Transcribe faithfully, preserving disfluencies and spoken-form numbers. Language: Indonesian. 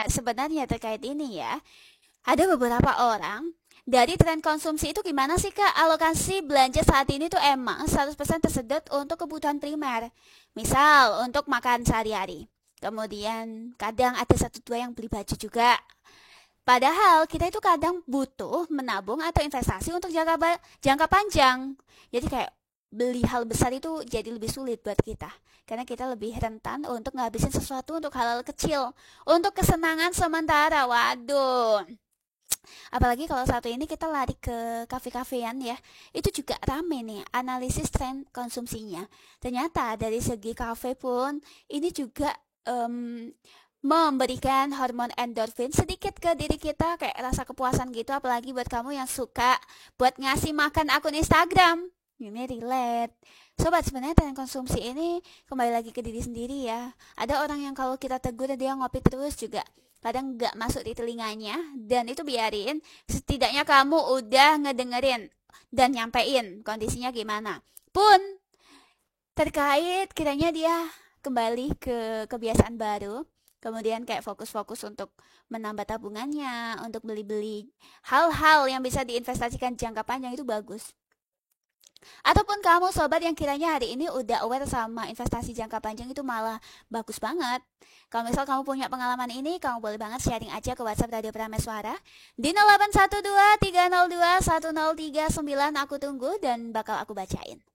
sebenarnya terkait ini ya, ada beberapa orang dari tren konsumsi itu gimana sih Kak? Alokasi belanja saat ini tuh emang seratus persen tersedot untuk kebutuhan primer. Misal untuk makan sehari-hari. Kemudian kadang ada satu dua yang beli baju juga. Padahal kita itu kadang butuh menabung atau investasi untuk jangka ba- jangka panjang. Jadi kayak beli hal besar itu jadi lebih sulit buat kita. Karena kita lebih rentan untuk ngabisin sesuatu untuk hal-hal kecil. Untuk kesenangan sementara. Waduh. Apalagi kalau satu ini kita lari ke kafe-kafean ya. Itu juga rame nih analisis tren konsumsinya. Ternyata dari segi kafe pun ini juga em, memberikan hormon endorfin sedikit ke diri kita, kayak rasa kepuasan gitu, apalagi buat kamu yang suka buat ngasih makan akun Instagram. Ini relate. Sobat, sebenarnya tren konsumsi ini kembali lagi ke diri sendiri ya. Ada orang yang kalau kita tegur dia ngopi terus juga kadang nggak masuk di telinganya, dan itu biarin. Setidaknya kamu udah ngedengerin dan nyampein kondisinya gimana. Pun terkait kiranya dia kembali ke kebiasaan baru, kemudian kayak fokus-fokus untuk menambah tabungannya, untuk beli-beli hal-hal yang bisa diinvestasikan jangka panjang, itu bagus. Ataupun kamu sobat yang kiranya hari ini udah aware sama investasi jangka panjang, itu malah bagus banget. Kalau misal kamu punya pengalaman ini, kamu boleh banget sharing aja ke WhatsApp Radio Prameswara di nol delapan satu dua tiga nol dua satu nol tiga sembilan. Aku tunggu dan bakal aku bacain.